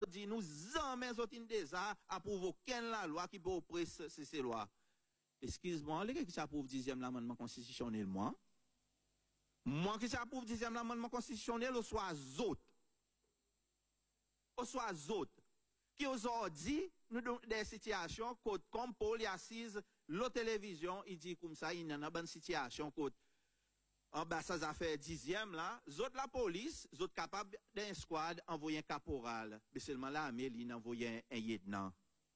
dit, nous amènent des arts à provoquer la loi qui peut oppresser ces lois. Excuse-moi, les gens qui s'approuvent 10e l'amendement constitutionnel, moi qui s'approuve 10e l'amendement constitutionnel, au soit autres. Au soit autres. Qui aujourd'hui, nous avons des situations, comme Paul est assise, la télévision, il dit comme ça, il y a une bonne situation, en bas, ça a fait 10e là, autres la police, autres capables d'un squad, envoyer un caporal. Mais seulement l'armée, il envoie un lieutenant.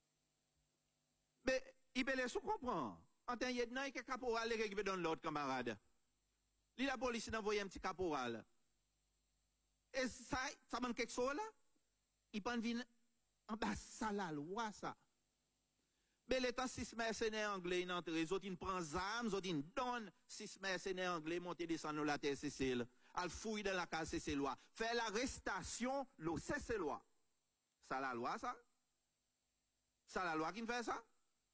Mais, il peut laisser comprendre. Entre un lieutenant et un caporal, il peut donner l'autre camarade. La police a envoyé un petit caporal. Et ça manque quelque chose là? Il peut venir en bas, ça la loi, ça. Mais les temps 6 mercenaires anglais, ils entrent, les autres, ils prennent des armes, les autres, ils donnent 6 mercenaires anglais, monter, descendre la terre, c'est al fouiller dans la case, c'est loi. Faire l'arrestation, c'est loi. Ça la loi, ça? Ça la loi qui fait ça?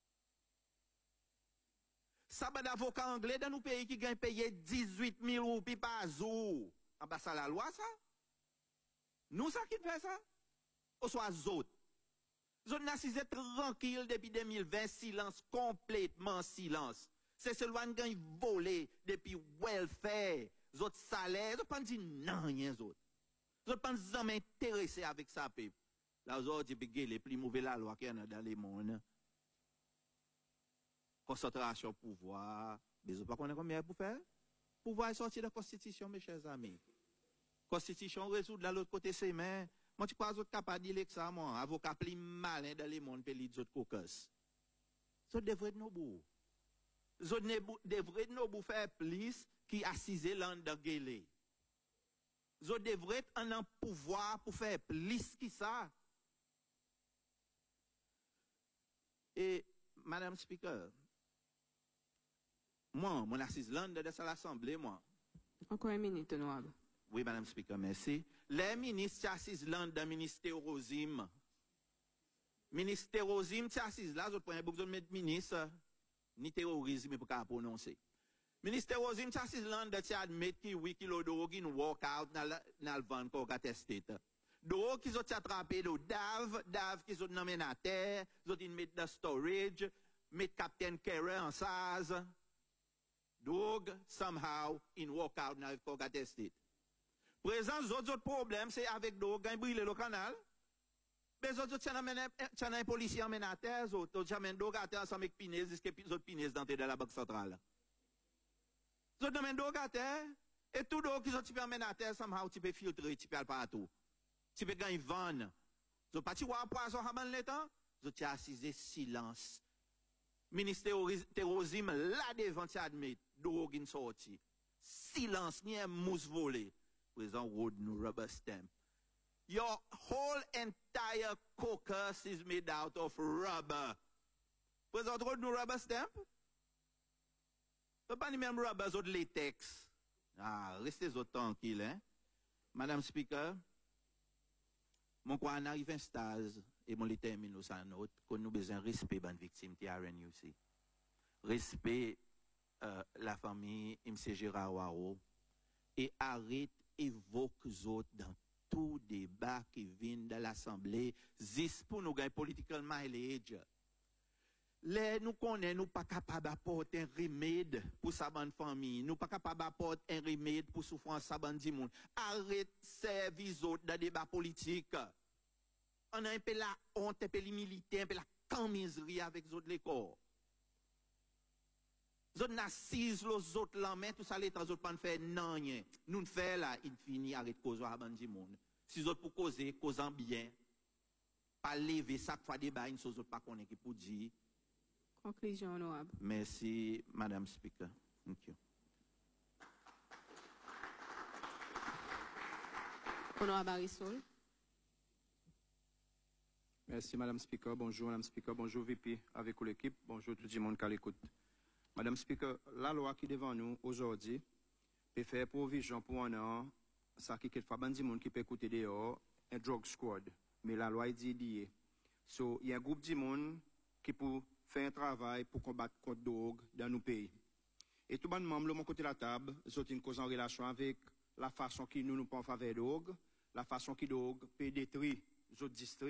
Ça, ben, d'avocats anglais dans nos pays qui gagnent payer 18 000 roupies par jour. Ah, ben, ça la loi, ça? Nous, ça qui fait ça? Ou soit autres. Zone assise tranquille depuis 2020, silence, complètement silence. C'est ce loi qui gagne volé depuis welfare, autres salaires, ils pas dit non, rien d'autre. Ils pas jamais intéressé avec ça, peuple. Là, aujourd'hui, les plus mauvais la loi qu'il y a dans le monde. Concentration pouvoir. Mais vous ne connaissez pas combien pour faire? Pouvoir est sorti de la Constitution, mes chers amis. Constitution résout de l'autre côté ses mains. Moi, tu crois que vous êtes capable de dire que ça, moi, avocat plus malin dans le monde, pays d'autres caucus. Ça devrait être nos bouts. Ça devrait être nos bouts faire plus qui assiser l'an de gueule. Ça devrait être un pouvoir pour faire plus que ça. Et, Madame Speaker, moi, mon assise l'an de l'Assemblée, moi. Encore une minute, honorable. Oui, Madame Speaker, merci. Les ministres assisent là dans le ministère Rosim. Ministère Rosim, tu assises là, je prends un besoin de mettre ministre, ni terrorisme pour qu'à prononcer. Ministère Rosim, tu assises là, tu admets que oui, kilo de qui nous walk out dans le vent qu'on a testé. D'eau qui ont attrapé de Dave qui ont nommé à terre, ils ont mis dans storage, mettre Captain Kerry en sas. Dog, somehow, in walk out dans le qu'on a testé. Présent, autres problèmes, c'est avec l'eau, quand brûle le canal. Mais autres, tu as un policier emmène à terre, autres, tu amènes l'eau à terre ensemble avec Pinez, jusqu'à les autres Pinez dans la banque centrale. Tu amènes l'eau à terre, et tout l'eau qui tu peux amener à terre, somehow, tu peux filtrer, tu peux aller partout. Tu peux gagner vent. Tu pas tu vois poisson à le temps, tu as assisé silence. Ministère terrorisme, là devant, tu admets, l'eau qui sorti. Silence, ni un mousse volé. Président Wood nous rubber stamp. Your whole entire caucus is made out of rubber. Président Wood nous rubber stamp? Pas ni même rubber, autres latex. Ah, restez autres tranquilles, hein. Madame Speaker, mon quoi en arrive un stage, et mon les termine au sanote, qu'on nous besoin de respect ban victime de RNUC. Respect la famille M. Gérard Waro, et arrête évoque autres dans tout débat qui vient de l'Assemblée, juste pour nous gagner political mileage. Les nous connaissons, nous pas capables d'apporter un remède pour sa bonne famille, nous pas capables d'apporter un remède pour souffrance sa bonne du monde. Arrête service autres dans le débat politique. On a un peu la honte, un peu l'humilité, un peu la camiserie avec les autres les corps. Les autres n'assisent les autres la main, tout ça, les autres pas faire non, rien. Nous ne faisons là, il finit, arrête causer à ban du monde. Si les autres pour causer, causant bien, pas lever chaque fois débat, ils ne sont pas qu'on qui pour dire. Conclusion honorable. Merci, Madame Speaker. Thank you. Honorable Barisol. Merci, Madame Speaker. Bonjour, Madame Speaker. Bonjour, VP, avec l'équipe. Bonjour, tout le monde qui l'écoute. Madame Speaker, la loi qui est devant nous aujourd'hui peut faire provision pour un an, ça qui quelquefois, il y a des gens qui peuvent écouter dehors, un drug squad. Mais la loi est dit. So, il y a un groupe de monde qui peut faire un travail pour combattre contre drogue dans nos pays. Et tout le monde, de mon côté de la table, ils ont une cause en relation avec la façon qui nous pas en faveur de drogue, la façon qui drogue peut détruire les autres districts.